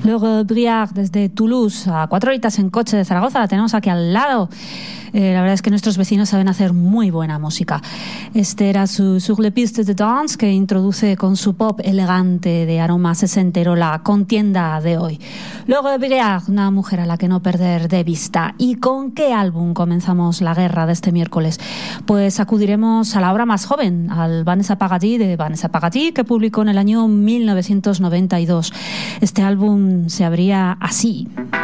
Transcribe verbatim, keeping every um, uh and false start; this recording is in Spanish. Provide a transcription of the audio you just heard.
Luego Briard desde Toulouse, a cuatro horitas en coche de Zaragoza, la tenemos aquí al lado. Eh, la verdad es que nuestros vecinos saben hacer muy buena música. Este era su Sur les pistes de danse, que introduce con su pop elegante de aroma sesentero la contienda de hoy. Luego de Briard, una mujer a la que no perder de vista. ¿Y con qué álbum comenzamos la guerra de este miércoles? Pues acudiremos a la obra más joven, al Vanessa Paradis de Vanessa Paradis, que publicó en el año mil novecientos noventa y dos. Este álbum se abría así.